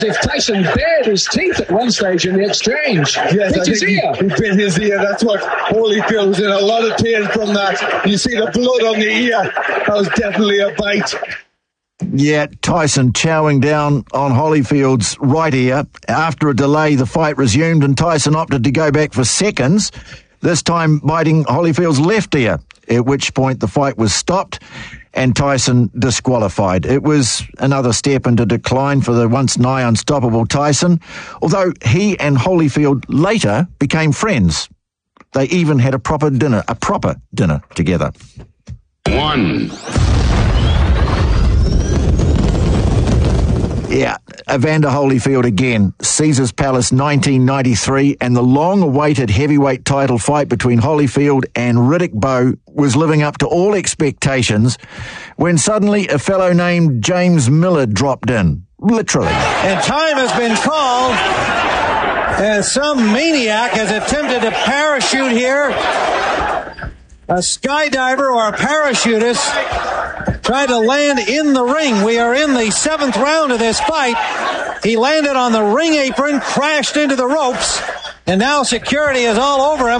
If Tyson bared his teeth at one stage in the exchange. Yes, I think he bit his ear. That's what Holyfield was in a lot of pain from that. You see the blood on the ear. That was definitely a bite. Yeah, Tyson chowing down on Holyfield's right ear. After a delay, the fight resumed and Tyson opted to go back for seconds, this time biting Holyfield's left ear, at which point the fight was stopped and Tyson disqualified. It was another step into decline for the once nigh unstoppable Tyson, although he and Holyfield later became friends. They even had a proper dinner together. 1. Yeah, Evander Holyfield again. Caesars Palace 1993, and the long-awaited heavyweight title fight between Holyfield and Riddick Bowe was living up to all expectations when suddenly a fellow named James Miller dropped in. Literally. And time has been called as some maniac has attempted to parachute here. A skydiver or a parachutist tried to land in the ring. We are in the 7th round of this fight. He landed on the ring apron, crashed into the ropes, and now security is all over him.